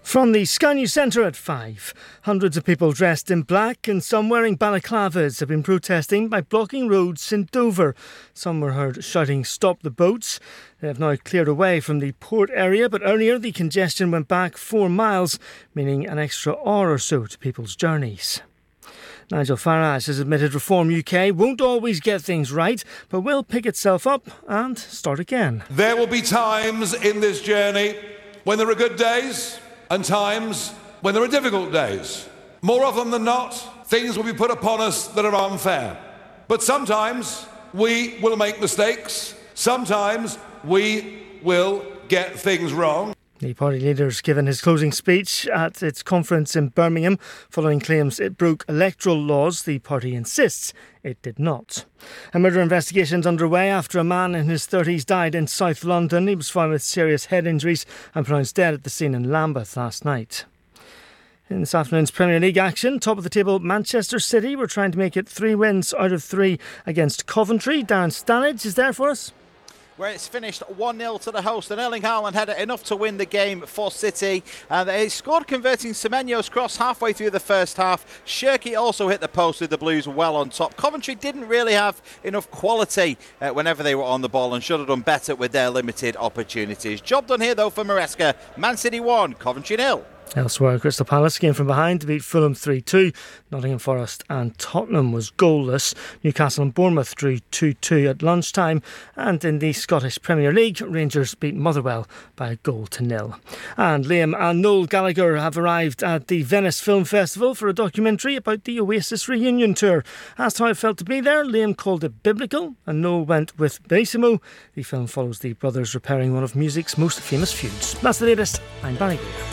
From the Sky News Centre at 5, hundreds of people dressed in black and some wearing balaclavas have been protesting by blocking roads in Dover. Some were heard shouting, "Stop the boats." They have now cleared away from the port area, but earlier the congestion went back 4 miles, meaning an extra hour or so to people's journeys. Nigel Farage has admitted Reform UK won't always get things right, but will pick itself up and start again. There will be times in this journey when there are good days and times when there are difficult days. More often than not, things will be put upon us that are unfair. But sometimes we will make mistakes. Sometimes we will get things wrong. The party leader's given his closing speech at its conference in Birmingham following claims it broke electoral laws. The party insists it did not. A murder investigation is underway after a man in his 30s died in South London. He was found with serious head injuries and pronounced dead at the scene in Lambeth last night. In this afternoon's Premier League action, top of the table Manchester City were trying to make it 3 wins out of 3 against Coventry. Darren Stanage is there for us. Where it's finished 1-0 to the host, and Erling Haaland had enough to win the game for City, and they scored converting Semenyo's cross halfway through the first half. Shirky also hit the post with the Blues well on top. Coventry didn't really have enough quality whenever they were on the ball and should have done better with their limited opportunities. Job done here though for Maresca. Man City 1, Coventry 0. Elsewhere, Crystal Palace came from behind to beat Fulham 3-2. Nottingham Forest and Tottenham was goalless. Newcastle and Bournemouth drew 2-2 at lunchtime. And in the Scottish Premier League, Rangers beat Motherwell by 1-0. And Liam and Noel Gallagher have arrived at the Venice Film Festival for a documentary about the Oasis reunion tour. Asked how it felt to be there, Liam called it biblical and Noel went with Bellissimo. The film follows the brothers repairing one of music's most famous feuds. That's the latest. I'm Barry Greer.